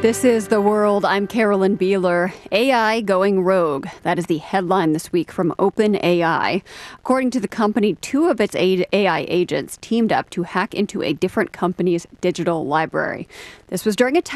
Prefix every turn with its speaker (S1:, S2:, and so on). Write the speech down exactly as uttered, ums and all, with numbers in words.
S1: This is The World. I'm Carolyn Beeler. A I going rogue. That is the headline this week from OpenAI. According to the company, two of its A I agents teamed up to hack into a different company's digital library. This was during a